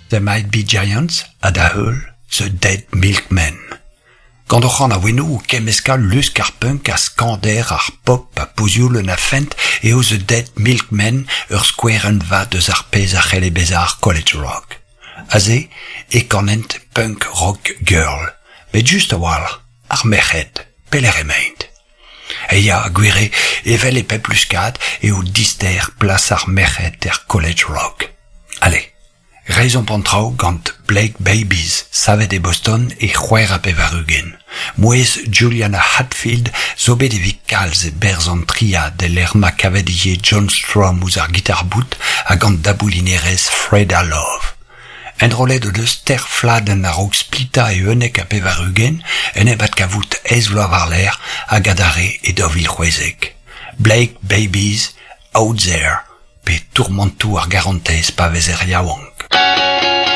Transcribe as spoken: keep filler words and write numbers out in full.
There Might Be Giants, Adahul, The Dead Milkmen. Gant oc'han a weno ou kemeska lus karpunk a skander ar pop a pozioul un a fent eo The Dead Milkmen ur skouerenn va deus ar pez a c'helle bezar college rock. Aze, e kanent punk rock girl, bet just a wal, ar merc'hed, peler emaint. Eia a gwire evel e pep luskat eo dister plas ar merc'hed er college rock. Allez. Raison pantrao gant Blake Babies, savet e Boston e c'hwer a pevarugen. Mouez Juliana Hatfield zo bet evit kalz e berz an tria de l'er ma kavediye John Strom ouz ar gitar bout a gant daboulinerez Freda Love. Endrolet o deus ter fladen a raok splita e eunek a pevarugen en e bat kavout ez vloav ar l'er a gadare e dovil c'hwezek. Blake Babies, Out There, pe tourmentou ar garantez pa vezer yaouang.